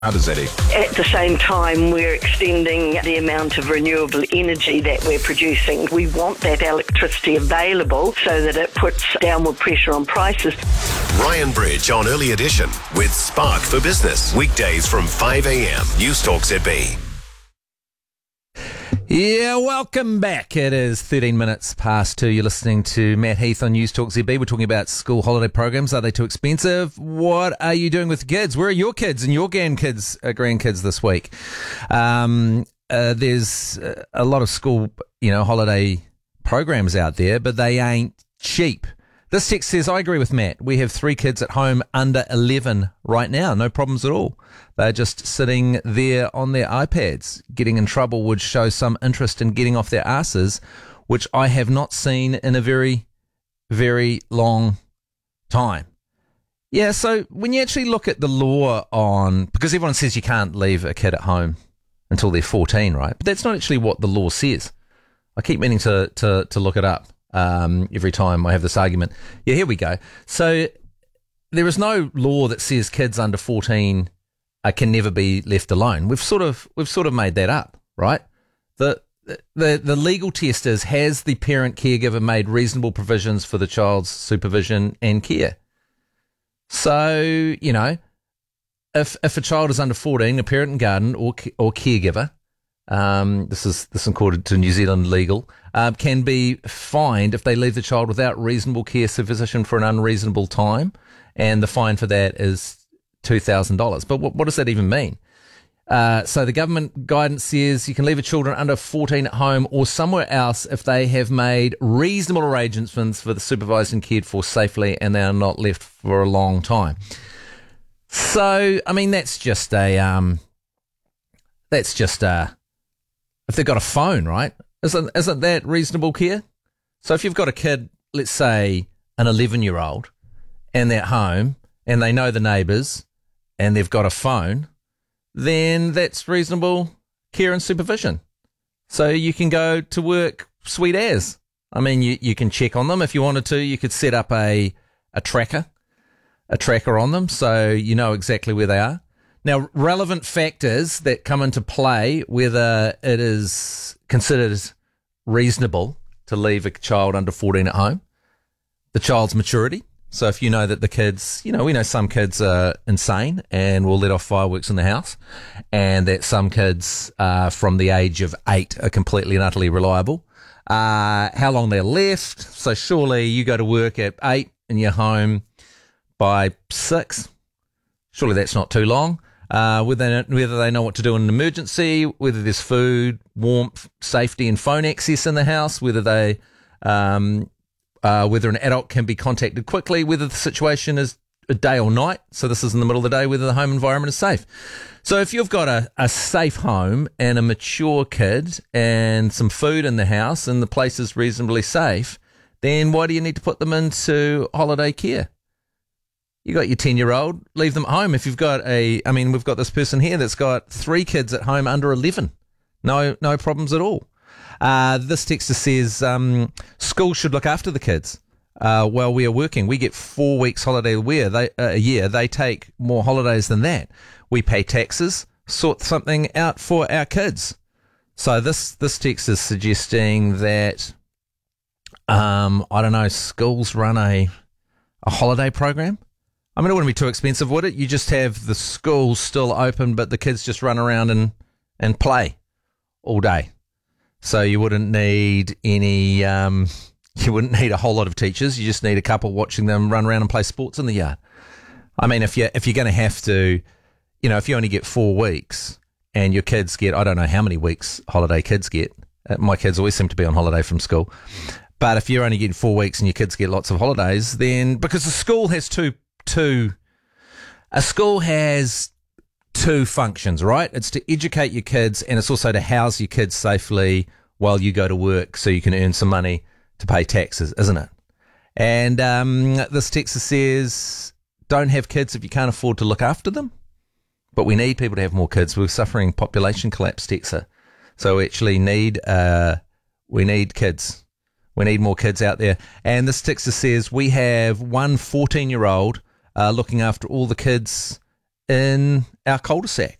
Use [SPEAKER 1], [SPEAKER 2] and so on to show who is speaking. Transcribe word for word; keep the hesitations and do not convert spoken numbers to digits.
[SPEAKER 1] How does that eat?
[SPEAKER 2] At the same time, we're extending the amount of renewable energy that we're producing. We want that electricity available so that it puts downward pressure on prices.
[SPEAKER 3] Ryan Bridge on Early Edition with Spark for Business. Weekdays from five a.m. Newstalk Z B.
[SPEAKER 4] Yeah, welcome back. It is thirteen minutes past two. You're listening to Matt Heath on Newstalk Z B. We're talking about school holiday programs. Are they too expensive? What are you doing with kids? Where are your kids and your grandkids, uh, grandkids this week? Um, uh, there's a lot of school, you know, holiday programs out there, but they ain't cheap. This text says, I agree with Matt. We have three kids at home under eleven right now. No problems at all. They're just sitting there on their iPads. Getting in trouble would show some interest in getting off their asses, which I have not seen in a very, very long time. Yeah, so when you actually look at the law on, because everyone says you can't leave a kid at home until they're fourteen, right? But that's not actually what the law says. I keep meaning to, to, to look it up. Um, every time I have this argument. Yeah, here we go. So there is no law that says kids under fourteen uh, can never be left alone. We've sort of we've sort of made that up, right? The the the legal test is, has the parent caregiver made reasonable provisions for the child's supervision and care? So, you know, if if a child is under fourteen, a parent and guardian or or caregiver, Um, this is this is according to New Zealand legal, uh, can be fined if they leave the child without reasonable care supervision for an unreasonable time, and the fine for that is two thousand dollars. But what, what does that even mean? Uh, so the government guidance says you can leave a children under fourteen at home or somewhere else if they have made reasonable arrangements for the supervised and cared for safely and they are not left for a long time. So, I mean, that's just a, um, that's just a, if they've got a phone, right? Isn't isn't that reasonable care? So if you've got a kid, let's say an eleven-year-old, and they're at home and they know the neighbours and they've got a phone, then that's reasonable care and supervision. So you can go to work sweet as. I mean, you, you can check on them if you wanted to. You could set up a a tracker, a tracker on them so you know exactly where they are. Now, relevant factors that come into play, whether it is considered reasonable to leave a child under fourteen at home, the child's maturity. So if you know that the kids, you know, we know some kids are insane and will let off fireworks in the house, and that some kids uh, from the age of eight are completely and utterly reliable. Uh, how long they're left. So surely you go to work at eight and you're home by six. Surely that's not too long. Uh, whether, whether they know what to do in an emergency, whether there's food, warmth, safety and phone access in the house, whether they, um, uh, whether an adult can be contacted quickly, whether the situation is a day or night. So this is in the middle of the day, whether the home environment is safe. So if you've got a, a safe home and a mature kid and some food in the house and the place is reasonably safe, then why do you need to put them into holiday care? You got your ten-year-old, leave them at home. If you've got a, I mean, we've got this person here that's got three kids at home under eleven. No, no problems at all. Uh, this texter says, um, schools should look after the kids uh, while we are working. We get four weeks holiday a year. They, uh, a year. They take more holidays than that. We pay taxes, sort something out for our kids. So this, this text is suggesting that, um, I don't know, schools run a, a holiday program. I mean, it wouldn't be too expensive, would it? You just have the schools still open, but the kids just run around and, and play all day. So you wouldn't need any, um, you wouldn't need a whole lot of teachers. You just need a couple watching them run around and play sports in the yard. I mean, if you if you're going to have to, you know, if you only get four weeks and your kids get, I don't know how many weeks holiday kids get. My kids always seem to be on holiday from school. But if you're only getting four weeks and your kids get lots of holidays, then because the school has two Two, a school has two functions, right? It's to educate your kids and it's also to house your kids safely while you go to work so you can earn some money to pay taxes, isn't it? And um, this text says, don't have kids if you can't afford to look after them. But we need people to have more kids. We're suffering population collapse, Texer. So we actually need, uh, we need kids. We need more kids out there. And this texter says, we have one fourteen-year-old Uh, looking after all the kids in our cul-de-sac.